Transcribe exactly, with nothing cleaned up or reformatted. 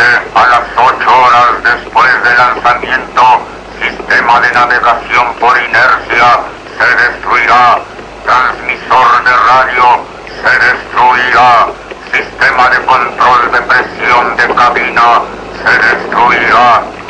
A las ocho horas después del lanzamiento, sistema de navegación por inercia se destruirá. Transmisor de radio se destruirá. Sistema de control de presión de cabina se destruirá.